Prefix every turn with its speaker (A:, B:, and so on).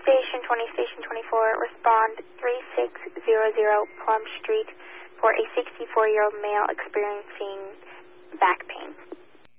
A: Station 20, Station 24, respond 3600 Plum Street for a 64-year-old male experiencing back pain.